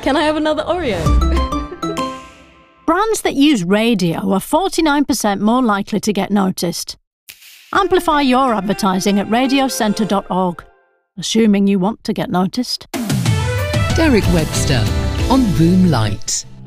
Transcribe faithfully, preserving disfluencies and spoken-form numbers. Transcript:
Can I have another Oreo? Brands that use radio are forty-nine percent more likely to get noticed. Amplify your advertising at radio centre dot org, assuming you want to get noticed. Derek Webster on Boom Light.